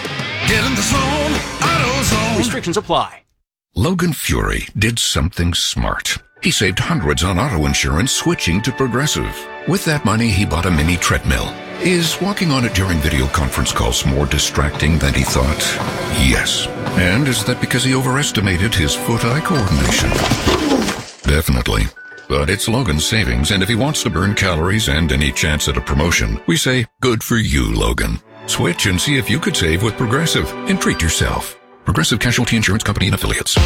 Get in the zone, AutoZone. Restrictions apply. Logan Fury did something smart. He saved hundreds on auto insurance switching to Progressive. With that money, he bought a mini treadmill. Is walking on it during video conference calls more distracting than he thought? Yes. And is that because he overestimated his foot-eye coordination? Definitely. But it's Logan's savings, and if he wants to burn calories and any chance at a promotion, we say, good for you, Logan. Switch and see if you could save with Progressive and treat yourself. Progressive Casualty Insurance Company and Affiliates.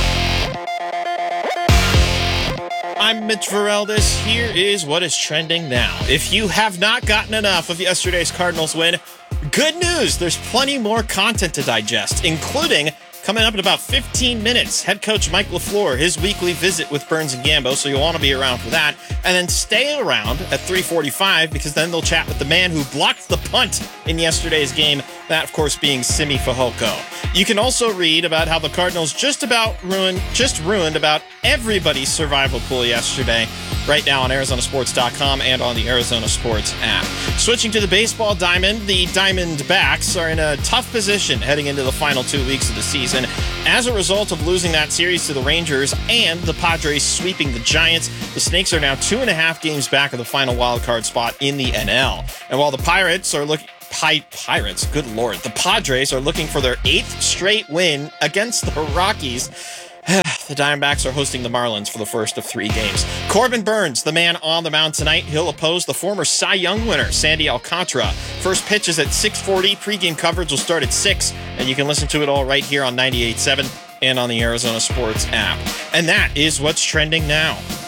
I'm Mitch Vareldis. Here is what is trending now. If you have not gotten enough of yesterday's Cardinals win, good news. There's plenty more content to digest, including coming up in about fifteen minutes, head coach Mike LaFleur, his weekly visit with Burns and Gambo, so you'll want to be around for that. And then stay around at three forty-five, because then they'll chat with the man who blocked the punt in yesterday's game, that, of course, being Simi Fehoko. You can also read about how the Cardinals just about ruined, just ruined about everybody's survival pool yesterday, right now on Arizona Sports dot com and on the Arizona Sports app. Switching to the baseball diamond, the Diamondbacks are in a tough position heading into the final two weeks of the season as a result of losing that series to the Rangers and the Padres sweeping the Giants. The Snakes are now two and a half games back of the final wild card spot in the N L. And while the Pirates are looking Pi- Pirates, good Lord. The Padres are looking for their eighth straight win against the Rockies. The Diamondbacks are hosting the Marlins for the first of three games. Corbin Burns, the man on the mound tonight. He'll oppose the former Cy Young winner, Sandy Alcantara. First pitch is at six forty. Pre-game coverage will start at six, and you can listen to it all right here on ninety-eight point seven and on the Arizona Sports app. And that is what's trending now.